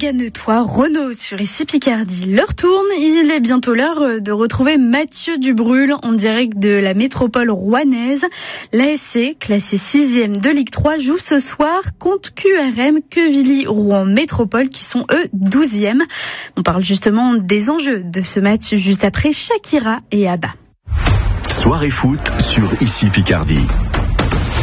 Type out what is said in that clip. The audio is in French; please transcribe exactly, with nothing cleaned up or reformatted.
Ganetois, Renault sur Ici Picardie. L'heure tourne, il est bientôt l'heure de retrouver Mathieu Dubrul en direct de la métropole rouennaise. L'A S C, classé sixième de Ligue trois, joue ce soir contre Q R M, Quevilly-Rouen Métropole, qui sont eux douzième. On parle justement des enjeux de ce match juste après Shakira et Abba. Soirée foot sur Ici Picardie.